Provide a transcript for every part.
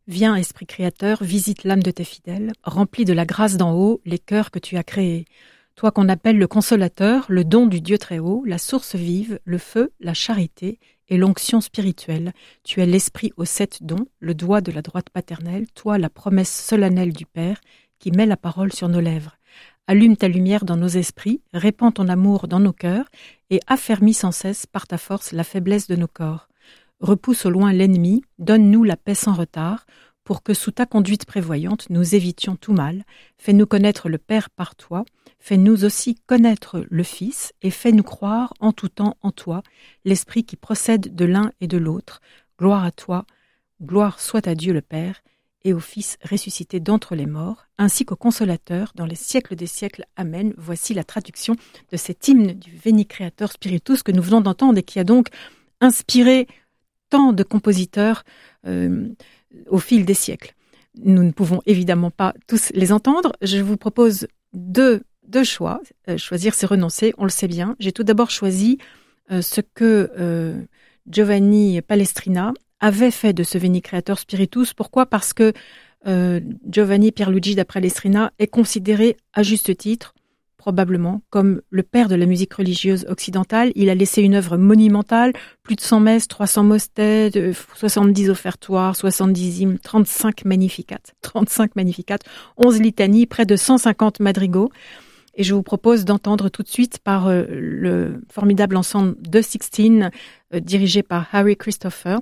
Viens, Esprit Créateur, visite l'âme de tes fidèles, remplis de la grâce d'en haut les cœurs que tu as créés. Toi qu'on appelle le Consolateur, le don du Dieu très haut, la source vive, le feu, la charité et l'onction spirituelle. Tu es l'Esprit aux 7 dons, le doigt de la droite paternelle, toi la promesse solennelle du Père qui met la parole sur nos lèvres. Allume ta lumière dans nos esprits, répands ton amour dans nos cœurs et affermis sans cesse par ta force la faiblesse de nos corps. Repousse au loin l'ennemi, donne-nous la paix sans retard, pour que sous ta conduite prévoyante, nous évitions tout mal. Fais-nous connaître le Père par toi, fais-nous aussi connaître le Fils, et fais-nous croire en tout temps en toi, l'Esprit qui procède de l'un et de l'autre. Gloire à toi, gloire soit à Dieu le Père, et au Fils ressuscité d'entre les morts, ainsi qu'au Consolateur, dans les siècles des siècles. Amen. Voici la traduction de cet hymne du Veni Creator Spiritus que nous venons d'entendre et qui a donc inspiré tant de compositeurs au fil des siècles. Nous ne pouvons évidemment pas tous les entendre. Je vous propose deux choix. Choisir, c'est renoncer, on le sait bien. J'ai tout d'abord choisi ce que Giovanni Palestrina avait fait de ce Veni Creator Spiritus. Pourquoi ? Parce que Giovanni Pierluigi da Palestrina est considéré à juste titre, probablement, comme le père de la musique religieuse occidentale. Il a laissé une œuvre monumentale, plus de 100 messes, 300 mostets, 70 offertoires, 70 hymnes, 35 magnificats, 11 litanies, près de 150 madrigaux. Et je vous propose d'entendre tout de suite par le formidable ensemble de Sixteen, dirigé par Harry Christopher,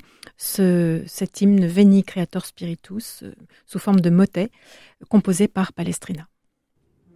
cet hymne Veni Creator Spiritus, sous forme de motet, composé par Palestrina.